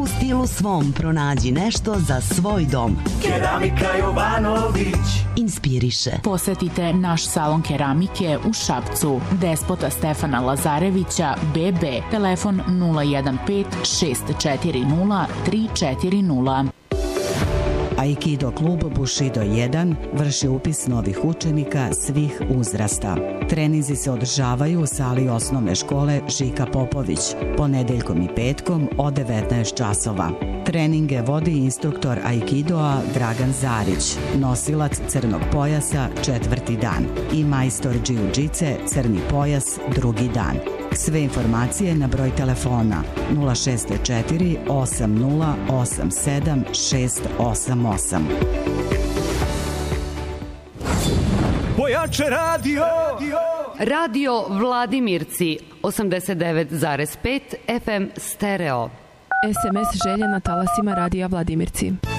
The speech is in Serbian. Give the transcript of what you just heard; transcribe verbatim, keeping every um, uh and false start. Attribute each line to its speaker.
Speaker 1: stilu svom pronađi nešto za svoj dom.
Speaker 2: Keramika Jovanović
Speaker 1: inspiriše.
Speaker 3: Posetite naš salon keramike u Šapcu. Despota Stefana Lazarevića, B B, telefon nula jedan pet šest četiri nula tri četiri nula.
Speaker 4: Aikido klub Bushido jedan vrši upis novih učenika svih uzrasta. Treninzi se održavaju u sali osnovne škole Žika Popović, ponedeljkom i petkom od devetnaest časova. Treninge vodi instruktor Aikidoa Dragan Zarić, nosilac crnog pojasa četvrti dan i majstor džiu-džice crni pojas drugi dan. Sve informacije na broj telefona nula šest četiri osam nula osam sedam šest osam osam.
Speaker 2: Pojače radio!
Speaker 5: Radio Vladimirci osamdeset devet zarez pet F M stereo.
Speaker 6: S M S želja na talasima Radija Vladimirci.